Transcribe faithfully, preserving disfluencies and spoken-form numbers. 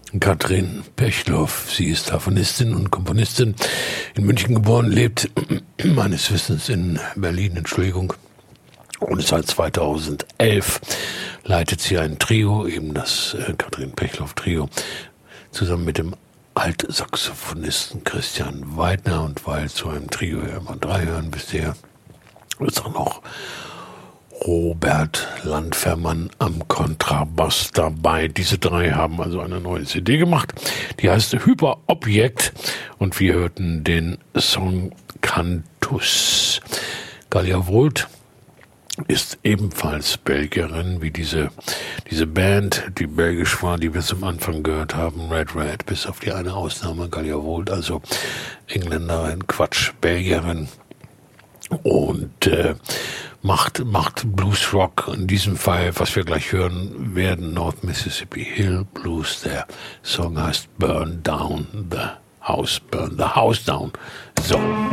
Katrin Pechloff. Sie ist Harfenistin und Komponistin, in München geboren, lebt meines Wissens in Berlin, Entschuldigung. Und seit zweitausendelf leitet sie ein Trio, eben das äh, Katrin Pechloff Trio, zusammen mit dem Altsaxophonisten Christian Weidner. Und weil zu einem Trio ja immer drei hören bisher, ist auch noch Robert Landfermann am Kontrabass dabei. Diese drei haben also eine neue C D gemacht, die heißt Hyperobjekt, und wir hörten den Song Cantus. Galia Volt ist ebenfalls Belgierin, wie diese, diese Band, die belgisch war, die wir zum Anfang gehört haben, Red Red, bis auf die eine Ausnahme, Galia Volt, also Engländerin, Quatsch, Belgierin. Und äh, macht, macht Blues Rock, in diesem Fall, was wir gleich hören werden, North Mississippi Hill Blues. Der Song heißt Burn Down the House, Burn the House Down. So.